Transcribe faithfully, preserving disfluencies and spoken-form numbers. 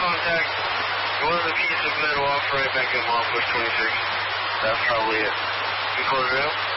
contact. It was a piece of metal off right back in mile push twenty-six. That's probably it. You close it out?